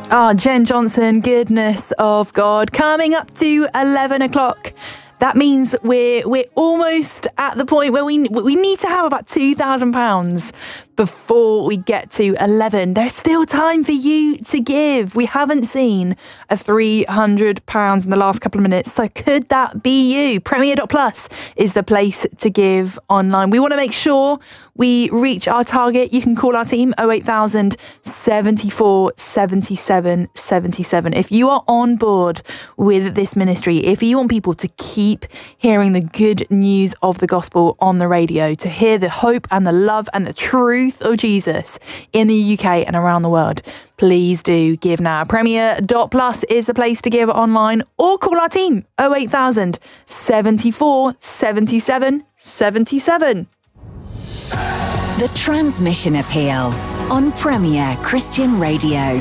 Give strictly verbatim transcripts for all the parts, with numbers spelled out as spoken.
Oh, Jen Johnson, goodness of God. Coming up to eleven o'clock. That means we're we're almost at the point where we we need to have about two thousand pounds before we get to eleven. There's still time for you to give. We haven't seen a three hundred pounds in the last couple of minutes. So could that be you? Premier dot plus is the place to give online. We want to make sure we reach our target. You can call our team oh eight thousand, seventy-four, seventy-seven, seventy-seven. If you are on board with this ministry, if you want people to keep hearing the good news of the gospel on the radio, to hear the hope and the love and the truth of Jesus in the U K and around the world, please do give now. Premier dot plus is the place to give online, or call our team oh eight thousand, seventy-four, seventy-seven, seventy-seven. The Transmission Appeal on Premier Christian Radio.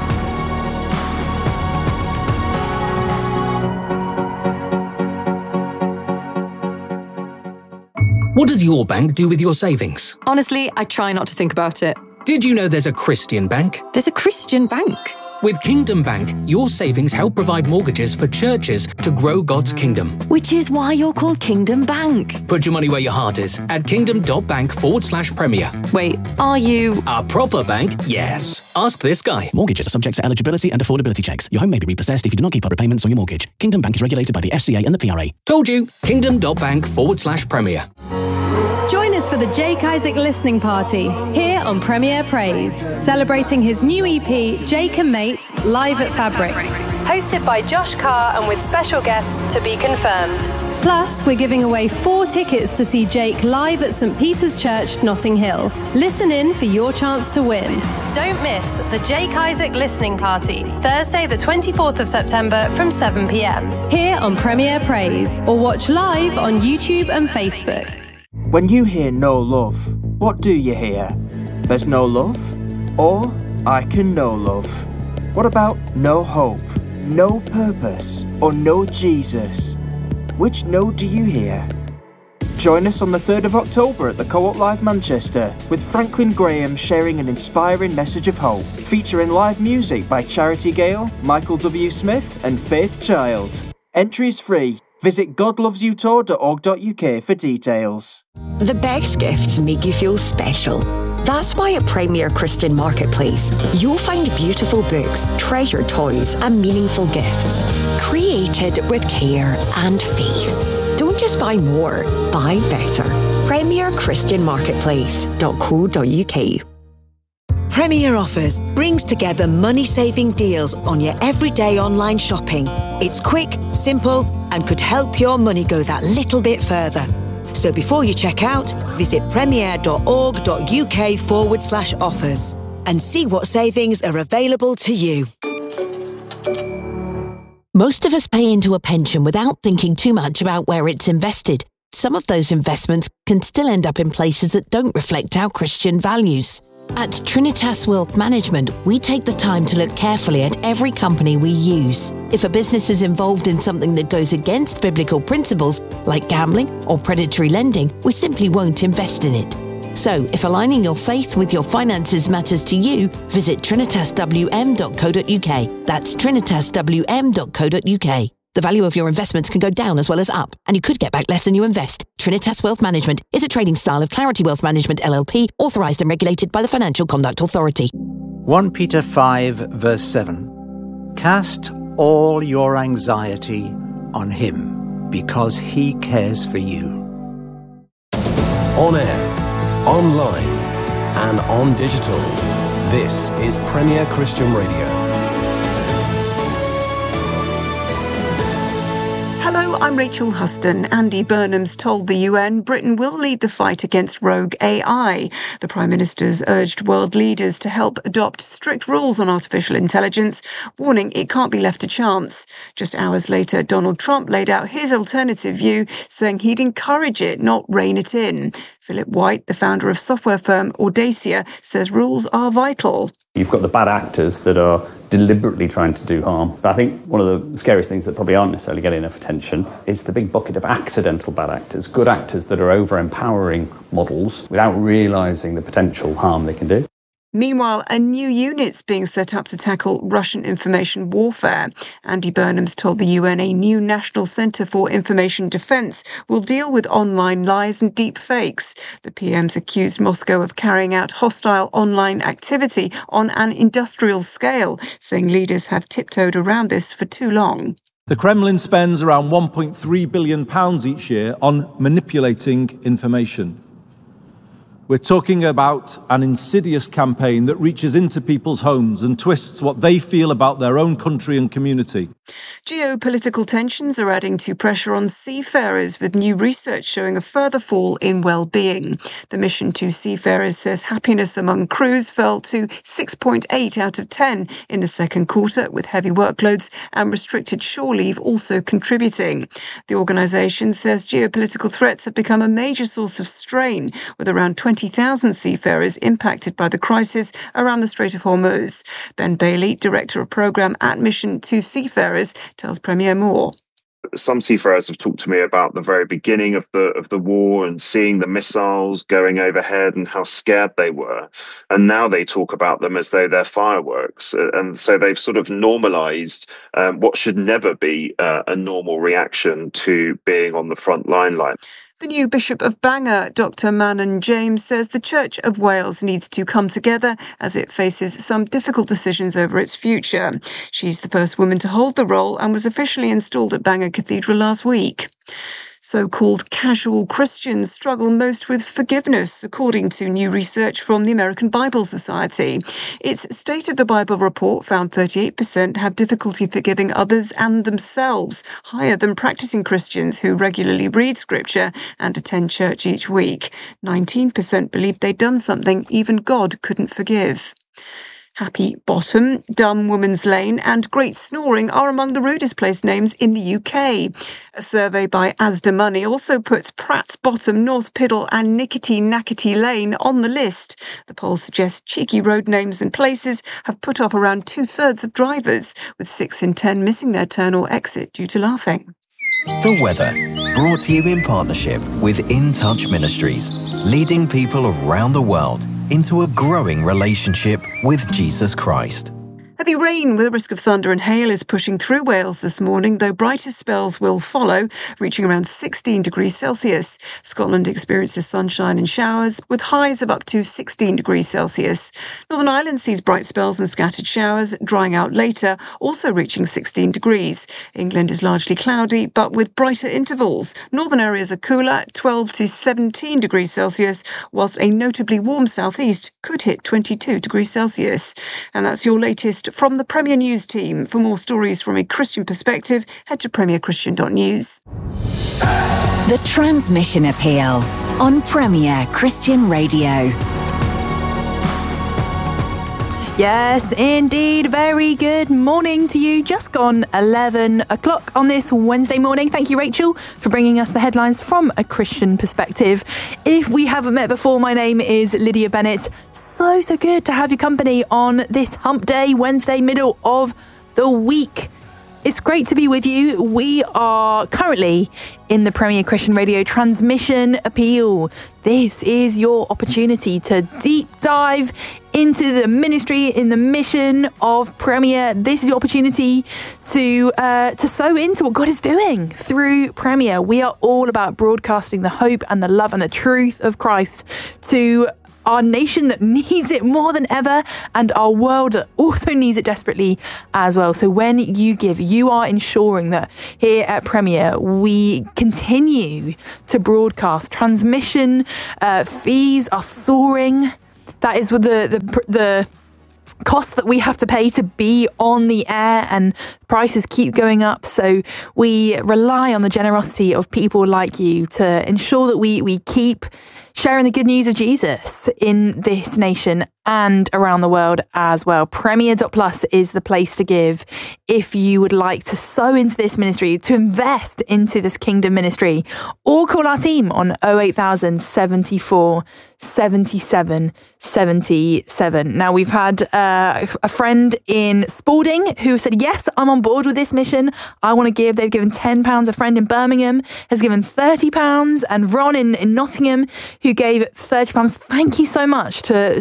What does your bank do with your savings? Honestly, I try not to think about it. Did you know there's a Christian bank? There's a Christian bank. With Kingdom Bank, your savings help provide mortgages for churches to grow God's kingdom. Which is why you're called Kingdom Bank. Put your money where your heart is at kingdom.bank forward slash premier. Wait, are you... A proper bank? Yes. Ask this guy. Mortgages are subject to eligibility and affordability checks. Your home may be repossessed if you do not keep up repayments on your mortgage. Kingdom Bank is regulated by the F C A and the P R A. Told you. Kingdom.bank forward slash premier. Join us for the Jake Isaac listening party here on Premier Praise, celebrating his new E P, Jake and Mates, live at Fabric. Hosted by Josh Carr and with special guests to be confirmed. Plus, we're giving away four tickets to see Jake live at St Peter's Church, Notting Hill. Listen in for your chance to win. Don't miss the Jake Isaac listening party, Thursday the twenty-fourth of September from seven p.m. here on Premier Praise, or watch live on YouTube and Facebook. When you hear no love, what do you hear? There's no love? Or I can know love? What about no hope, no purpose, or no Jesus? Which no do you hear? Join us on the third of October at the Co-op Live Manchester, with Franklin Graham sharing an inspiring message of hope, featuring live music by Charity Gale, Michael W. Smith and Faith Child. Entries free. Visit god loves you tour dot org dot u k for details. The best gifts make you feel special. That's why at Premier Christian Marketplace, you'll find beautiful books, treasured toys and meaningful gifts, created with care and faith. Don't just buy more, buy better. Premier Christian Marketplace dot co dot u k. Premier Offers brings together money-saving deals on your everyday online shopping. It's quick, simple, and could help your money go that little bit further. So before you check out, visit premier dot org dot u k forward slash offers and see what savings are available to you. Most of us pay into a pension without thinking too much about where it's invested. Some of those investments can still end up in places that don't reflect our Christian values. At Trinitas Wealth Management, we take the time to look carefully at every company we use. If a business is involved in something that goes against biblical principles, like gambling or predatory lending, we simply won't invest in it. So, if aligning your faith with your finances matters to you, visit trinitas w m dot co dot u k. That's trinitas w m dot co dot u k. The value of your investments can go down as well as up, and you could get back less than you invest. Trinitas Wealth Management is a trading style of Clarity Wealth Management L L P, authorised and regulated by the Financial Conduct Authority. First Peter five, verse seven. Cast all your anxiety on him, because he cares for you. On air, online, and on digital. This is Premier Christian Radio. Hello, I'm Rachel Huston. Andy Burnham's told the U N Britain will lead the fight against rogue A I. The Prime Minister's urged world leaders to help adopt strict rules on artificial intelligence, warning it can't be left to chance. Just hours later, Donald Trump laid out his alternative view, saying he'd encourage it, not rein it in. Philip White, the founder of software firm Audacia, says rules are vital. You've got the bad actors that are deliberately trying to do harm. But I think one of the scariest things that probably aren't necessarily getting enough attention is the big bucket of accidental bad actors, good actors that are over-empowering models without realising the potential harm they can do. Meanwhile, a new unit's being set up to tackle Russian information warfare. Andy Burnham's told the U N a new National Centre for Information Defence will deal with online lies and deep fakes. The P M's accused Moscow of carrying out hostile online activity on an industrial scale, saying leaders have tiptoed around this for too long. The Kremlin spends around one point three billion pounds each year on manipulating information. We're talking about an insidious campaign that reaches into people's homes and twists what they feel about their own country and community. Geopolitical tensions are adding to pressure on seafarers, with new research showing a further fall in well-being. The Mission to Seafarers says happiness among crews fell to six point eight out of ten in the second quarter, with heavy workloads and restricted shore leave also contributing. The organisation says geopolitical threats have become a major source of strain, with around twenty thousand seafarers impacted by the crisis around the Strait of Hormuz. Ben Bailey, Director of Programme at Mission to Seafarers, tells Premier Moore. Some seafarers have talked to me about the very beginning of the of the war and seeing the missiles going overhead and how scared they were. And now they talk about them as though they're fireworks. And so they've sort of normalised um, what should never be uh, a normal reaction to being on the front line line. The new Bishop of Bangor, Doctor Manon James, says the Church of Wales needs to come together as it faces some difficult decisions over its future. She's the first woman to hold the role and was officially installed at Bangor Cathedral last week. So-called casual Christians struggle most with forgiveness, according to new research from the American Bible Society. Its State of the Bible report found thirty-eight percent have difficulty forgiving others and themselves, higher than practicing Christians who regularly read Scripture and attend church each week. nineteen percent believed they'd done something even God couldn't forgive. Happy Bottom, Dumb Woman's Lane and Great Snoring are among the rudest place names in the U K. A survey by Asda Money also puts Pratt's Bottom, North Piddle and Nickety Nackety Lane on the list. The poll suggests cheeky road names and places have put off around two-thirds of drivers, with six in ten missing their turn or exit due to laughing. The weather, brought to you in partnership with In Touch Ministries, leading people around the world into a growing relationship with Jesus Christ. Heavy rain with a risk of thunder and hail is pushing through Wales this morning, though brighter spells will follow, reaching around sixteen degrees Celsius. Scotland experiences sunshine and showers, with highs of up to sixteen degrees Celsius. Northern Ireland sees bright spells and scattered showers, drying out later, also reaching sixteen degrees. England is largely cloudy, but with brighter intervals. Northern areas are cooler, twelve to seventeen degrees Celsius, whilst a notably warm southeast could hit twenty-two degrees Celsius. And that's your latest from the Premier News team. For more stories from a Christian perspective, head to premier christian dot news. The Transmission Appeal on Premier Christian Radio. Yes, indeed. Very good morning to you. Just gone eleven o'clock on this Wednesday morning. Thank you, Rachel, for bringing us the headlines from a Christian perspective. If we haven't met before, my name is Lydia Bennett. So, so good to have your company on this hump day, Wednesday, middle of the week. It's great to be with you. We are currently in the Premier Christian Radio Transmission Appeal. This is your opportunity to deep dive into the ministry, in the mission of Premier. This is your opportunity to uh, to sow into what God is doing through Premier. We are all about broadcasting the hope and the love and the truth of Christ to our nation that needs it more than ever, and our world that also needs it desperately as well. So when you give, you are ensuring that here at Premier, we continue to broadcast. Transmission uh, fees are soaring. That is with the the the costs that we have to pay to be on the air, and prices keep going up. So we rely on the generosity of people like you to ensure that we we keep sharing the good news of Jesus in this nation and around the world as well. Premier dot plus is the place to give if you would like to sow into this ministry, to invest into this kingdom ministry, or call our team on oh eight thousand, seventy-four, seventy-seven, seventy-seven. Now, we've had uh, a friend in Spalding who said, yes, I'm on board with this mission. I want to give. They've given ten pounds. A friend in Birmingham has given thirty pounds. And Ron in, in Nottingham, who gave thirty pounds. Thank you so much to, to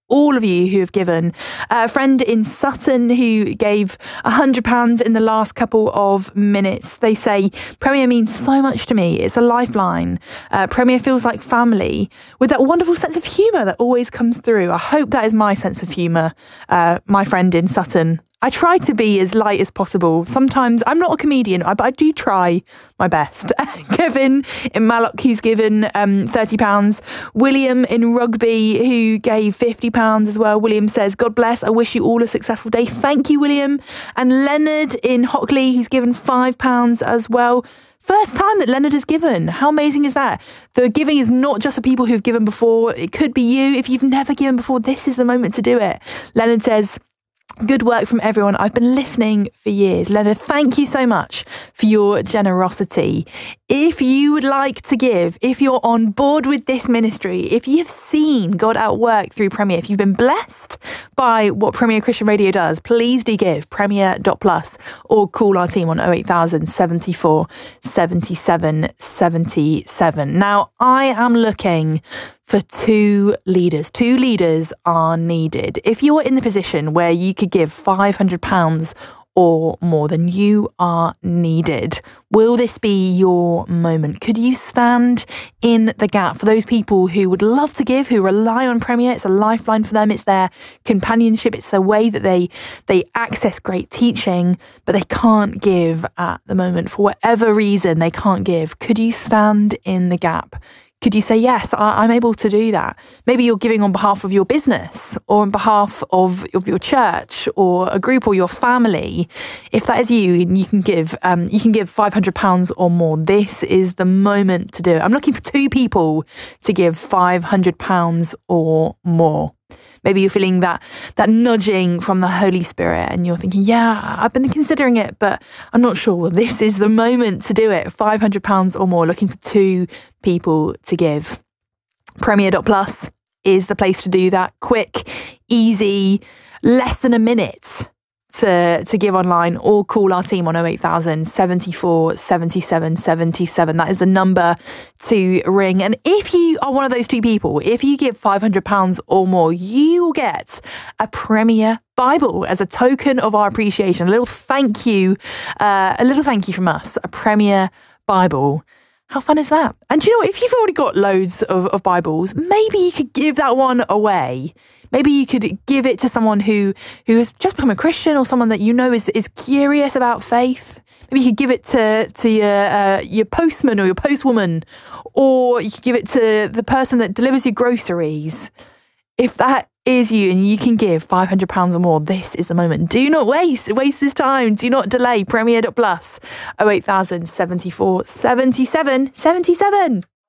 all of you who have given. A friend in Sutton who gave one hundred pounds in the last couple of minutes. They say, Premier means so much to me. It's a lifeline. Uh, Premier feels like family with that wonderful sense of humour that always comes through. I hope that is my sense of humour, uh, my friend in Sutton. I try to be as light as possible. Sometimes I'm not a comedian, but I do try my best. Kevin in Mallock, who's given um, thirty pounds. William in Rugby, who gave fifty pounds as well. William says, God bless. I wish you all a successful day. Thank you, William. And Leonard in Hockley, who's given five pounds as well. First time that Leonard has given. How amazing is that? The giving is not just for people who've given before. It could be you. If you've never given before, this is the moment to do it. Leonard says, good work from everyone. I've been listening for years. Leonard, thank you so much for your generosity. If you would like to give, if you're on board with this ministry, if you've seen God at work through Premier, if you've been blessed by what Premier Christian Radio does, please do give premier dot plus or call our team on oh eight thousand seventy-four seventy-seven seventy-seven. Now, I am looking for two leaders. Two leaders are needed. If you're in the position where you could give five hundred pounds or more, then you are needed. Will this be your moment? Could you stand in the gap for those people who would love to give, who rely on Premier? It's a lifeline for them. It's their companionship. It's the way that they they access great teaching, but they can't give at the moment. For whatever reason, they can't give. Could you stand in the gap? Could you say, yes, I, I'm able to do that? Maybe you're giving on behalf of your business or on behalf of, of your church or a group or your family. If that is you, you can give um, you can give five hundred pounds or more. This is the moment to do it. I'm looking for two people to give five hundred pounds or more. Maybe you're feeling that that nudging from the Holy Spirit and you're thinking, yeah, I've been considering it, but I'm not sure. Well, this is the moment to do it. five hundred pounds or more, looking for two people to give. premier dot plus is the place to do that. Quick, easy, less than a minute to to give online, or call our team on oh eight thousand seventy-four seventy-seven seventy-seven. That is the number to ring. And if you are one of those two people, if you give five hundred pounds or more, you will get a Premier Bible as a token of our appreciation. A little thank you, uh, a little thank you from us, a Premier Bible. How fun is that? And do you know what? If you've already got loads of, of Bibles, maybe you could give that one away. Maybe you could give it to someone who, who has just become a Christian, or someone that you know is, is curious about faith. Maybe you could give it to, to your, uh, your postman or your postwoman, or you could give it to the person that delivers your groceries. If that is you and you can give five hundred pounds or more, this is the moment. Do not waste waste this time. Do not delay. premier dot plus oh eight thousand seventy-four seventy-seven seventy-seven.